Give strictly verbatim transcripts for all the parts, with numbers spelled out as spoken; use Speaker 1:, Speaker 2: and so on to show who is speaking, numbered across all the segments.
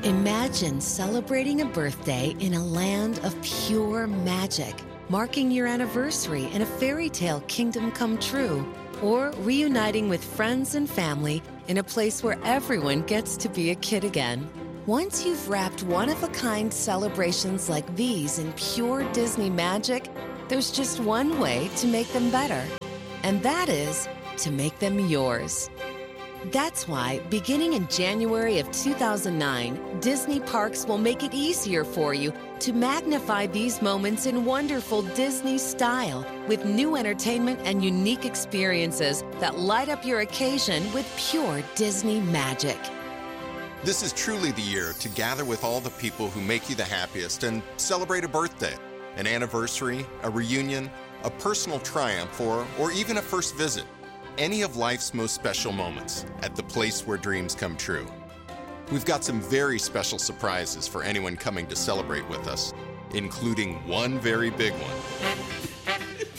Speaker 1: Imagine celebrating a birthday in a land of pure magic, marking your anniversary in a fairy tale kingdom come true, or reuniting with friends and family in a place where everyone gets to be a kid again. Once you've wrapped one-of-a-kind celebrations like these in pure Disney magic, there's just one way to make them better, and that is to make them yours. That's why, beginning in January of two thousand nine, Disney Parks will make it easier for you to magnify these moments in wonderful Disney style with new entertainment and unique experiences that light up your occasion with pure Disney magic.
Speaker 2: This is truly the year to gather with all the people who make you the happiest and celebrate a birthday, an anniversary, a reunion, a personal triumph, or, or even a first visit. Any of life's most special moments at the place where dreams come true. We've got some very special surprises for anyone coming to celebrate with us, including one very big one.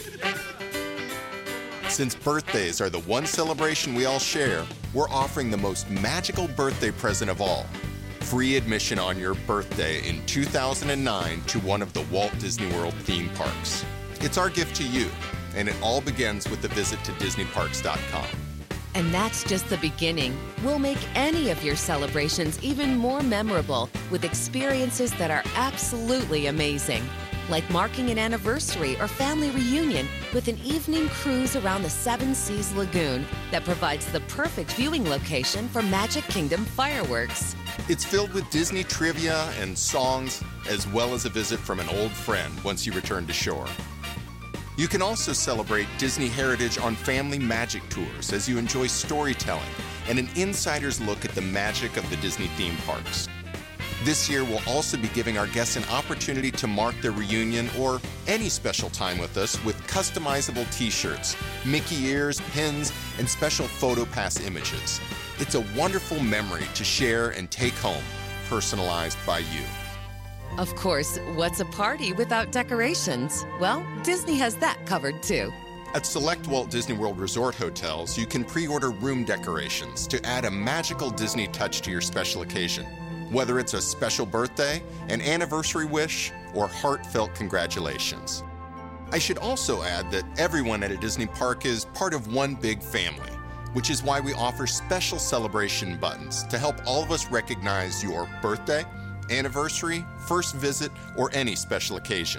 Speaker 2: Since birthdays are the one celebration we all share, we're offering the most magical birthday present of all. Free admission on your birthday in two thousand nine to one of the Walt Disney World theme parks. It's our gift to you, and it all begins with a visit to Disney Parks dot com.
Speaker 1: And that's just the beginning. We'll make any of your celebrations even more memorable with experiences that are absolutely amazing, like marking an anniversary or family reunion with an evening cruise around the Seven Seas Lagoon that provides the perfect viewing location for Magic Kingdom fireworks.
Speaker 2: It's filled with Disney trivia and songs, as well as a visit from an old friend once you return to shore. You can also celebrate Disney heritage on family magic tours as you enjoy storytelling and an insider's look at the magic of the Disney theme parks. This year, we'll also be giving our guests an opportunity to mark their reunion or any special time with us with customizable t-shirts, Mickey ears, pins, and special PhotoPass images. It's a wonderful memory to share and take home, personalized by you.
Speaker 1: Of course, what's a party without decorations? Well, Disney has that covered too.
Speaker 2: At select Walt Disney World Resort hotels, you can pre-order room decorations to add a magical Disney touch to your special occasion. Whether it's a special birthday, an anniversary wish, or heartfelt congratulations. I should also add that everyone at a Disney park is part of one big family, which is why we offer special celebration buttons to help all of us recognize your birthday, anniversary, first visit, or any special occasion.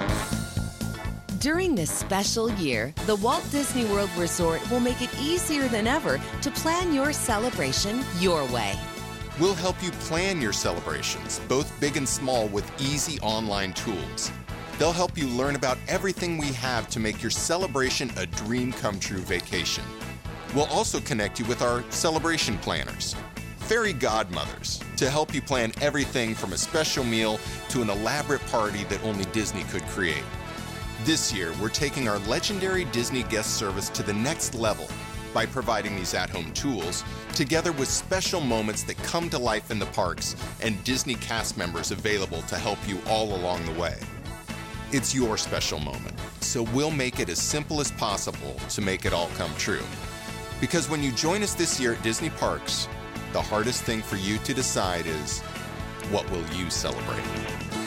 Speaker 1: During this special year, the Walt Disney World Resort will make it easier than ever to plan your celebration your way.
Speaker 2: We'll help you plan your celebrations, both big and small, with easy online tools. They'll help you learn about everything we have to make your celebration a dream come true vacation. We'll also connect you with our celebration planners, fairy godmothers, to help you plan everything from a special meal to an elaborate party that only Disney could create. This year, we're taking our legendary Disney guest service to the next level by providing these at-home tools, together with special moments that come to life in the parks and Disney cast members available to help you all along the way. It's your special moment, so we'll make it as simple as possible to make it all come true. Because when you join us this year at Disney Parks, the hardest thing for you to decide is, what will you celebrate?